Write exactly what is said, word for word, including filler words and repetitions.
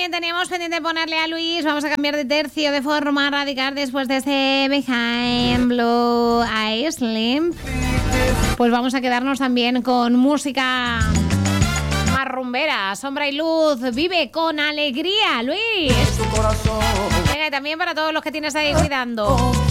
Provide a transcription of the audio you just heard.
también teníamos pendiente ponerle a Luis. Vamos a cambiar de tercio de forma radical después de ese Behind Blue Eyes Limp. Pues vamos a quedarnos también con música más rumbera. Sombra y luz, vive con alegría, Luis. Venga, y también para todos los que tienes ahí cuidando.